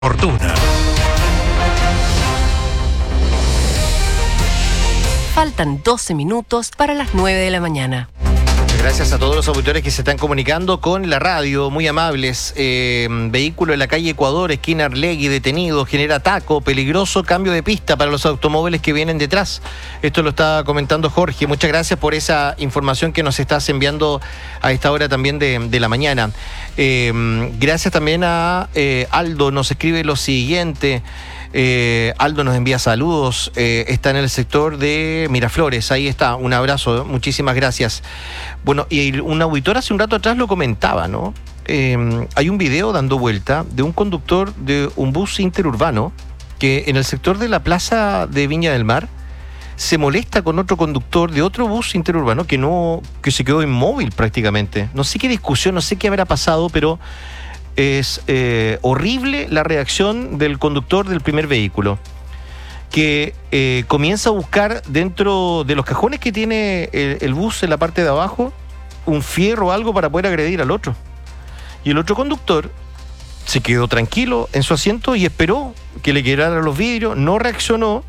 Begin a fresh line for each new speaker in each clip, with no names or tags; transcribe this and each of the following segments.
Fortuna.
Faltan 12 minutos para las 9 de la mañana.
Gracias a todos los auditores que se están comunicando con la radio, muy amables. Vehículo en la calle Ecuador, esquina Arlegui, detenido, genera taco, peligroso, cambio de pista para los automóviles que vienen detrás. Esto lo está comentando Jorge. Muchas gracias por esa información que nos estás enviando a esta hora también de la mañana. Gracias también a Aldo, nos escribe lo siguiente. Aldo nos envía saludos, está en el sector de Miraflores, ahí está, un abrazo, muchísimas gracias. Bueno, y un auditor hace un rato atrás lo comentaba, ¿no? Hay un video dando vuelta de un conductor de un bus interurbano que en el sector de la plaza de Viña del Mar se molesta con otro conductor de otro bus interurbano que se quedó inmóvil prácticamente. No sé qué discusión, no sé qué habrá pasado, pero es horrible la reacción del conductor del primer vehículo, que comienza a buscar dentro de los cajones que tiene el bus en la parte de abajo un fierro o algo para poder agredir al otro. Y el otro conductor se quedó tranquilo en su asiento y esperó que le quebraran los vidrios, no reaccionó,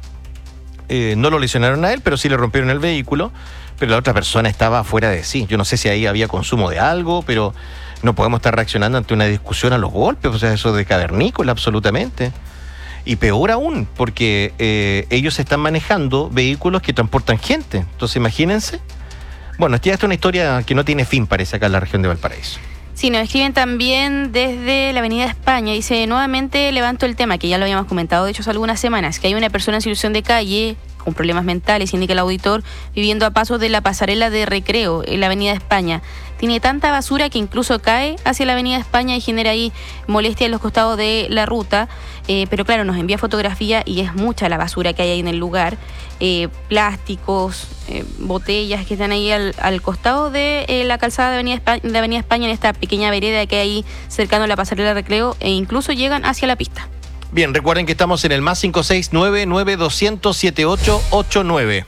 no lo lesionaron a él, pero sí le rompieron el vehículo, pero la otra persona estaba fuera de sí. Yo no sé si ahí había consumo de algo, pero no podemos estar reaccionando ante una discusión a los golpes, o sea, eso de cavernícola absolutamente. Y peor aún, porque ellos están manejando vehículos que transportan gente. Entonces, imagínense. Bueno, esta es una historia que no tiene fin, parece, acá en la región de Valparaíso.
Sí, nos escriben también desde la Avenida España. Dice, nuevamente levanto el tema, que ya lo habíamos comentado, de hecho, hace algunas semanas, que hay una persona en situación de calle con problemas mentales, indica el auditor, viviendo a pasos de la pasarela de recreo en la Avenida España. Tiene tanta basura que incluso cae hacia la Avenida España y genera ahí molestia en los costados de la ruta. Pero claro, nos envía fotografía y es mucha la basura que hay ahí en el lugar. Plásticos, botellas que están ahí al costado de la calzada de Avenida España, en esta pequeña vereda que hay ahí cercano a la pasarela de recreo, e incluso llegan hacia la pista.
Bien, recuerden que estamos en el más 569-9200-7889.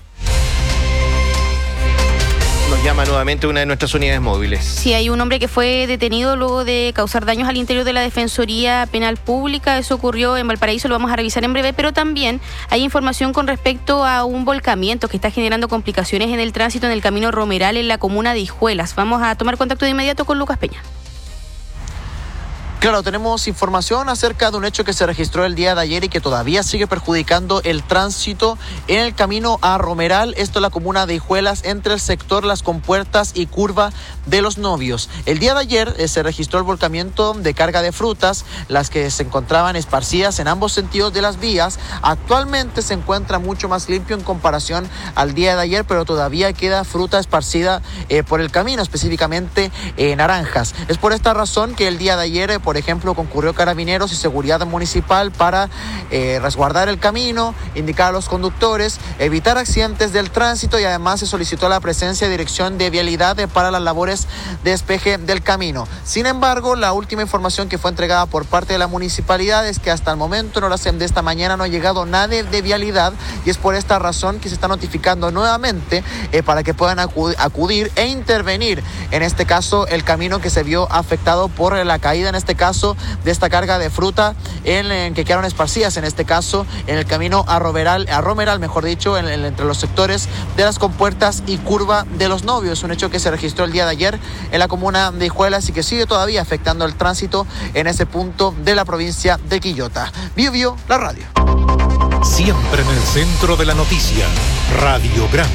Nos llama nuevamente una de nuestras unidades móviles.
Sí, hay un hombre que fue detenido luego de causar daños al interior de la Defensoría Penal Pública. Eso ocurrió en Valparaíso, lo vamos a revisar en breve, pero también hay información con respecto a un volcamiento que está generando complicaciones en el tránsito en el camino Romeral en la comuna de Hijuelas. Vamos a tomar contacto de inmediato con Lucas Peña.
Claro, tenemos información acerca de un hecho que se registró el día de ayer y que todavía sigue perjudicando el tránsito en el camino a Romeral, esto es la comuna de Hijuelas, entre el sector Las Compuertas y Curva de los Novios. El día de ayer se registró el volcamiento de carga de frutas, las que se encontraban esparcidas en ambos sentidos de las vías. Actualmente se encuentra mucho más limpio en comparación al día de ayer, pero todavía queda fruta esparcida por el camino, específicamente naranjas. Es por esta razón que el día de ayer, por ejemplo, concurrió Carabineros y Seguridad Municipal para resguardar el camino, indicar a los conductores, evitar accidentes del tránsito, y además se solicitó la presencia de Dirección de Vialidad para las labores de despeje del camino. Sin embargo, la última información que fue entregada por parte de la municipalidad es que hasta el momento, en horas de esta mañana, no ha llegado nadie de Vialidad, y es por esta razón que se está notificando nuevamente para que puedan acudir e intervenir, en este caso, el camino que se vio afectado por la caída, en este caso, de esta carga de fruta en que quedaron esparcidas, en este caso, en el camino a Romeral, mejor dicho, entre los sectores de Las Compuertas y Curva de los Novios. Un hecho que se registró el día de ayer en la comuna de Hijuelas y que sigue todavía afectando el tránsito en ese punto de la provincia de Quillota. Bio, la radio.
Siempre en el centro de la noticia, Radiograma.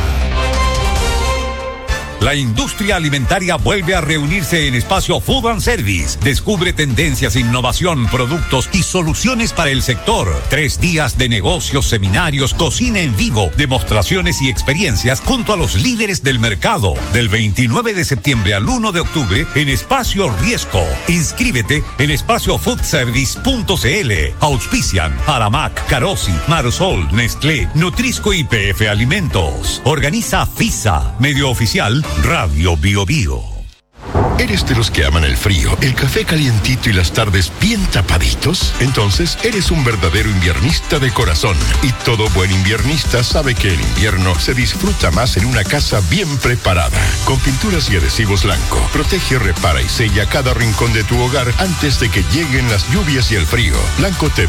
La industria alimentaria vuelve a reunirse en Espacio Food and Service. Descubre tendencias, innovación, productos y soluciones para el sector. 3 días de negocios, seminarios, cocina en vivo, demostraciones y experiencias junto a los líderes del mercado. Del 29 de septiembre al 1 de octubre en Espacio Riesco. Inscríbete en espaciofoodservice.cl. Auspician Aramac, Carosi, Marsol, Nestlé, Nutrisco y PF Alimentos. Organiza FISA, medio oficial Radio Bio Bio.
¿Eres de los que aman el frío, el café calientito y las tardes bien tapaditos? Entonces, eres un verdadero inviernista de corazón. Y todo buen inviernista sabe que el invierno se disfruta más en una casa bien preparada. Con pinturas y adhesivos Lanco, protege, repara y sella cada rincón de tu hogar antes de que lleguen las lluvias y el frío. Lanco te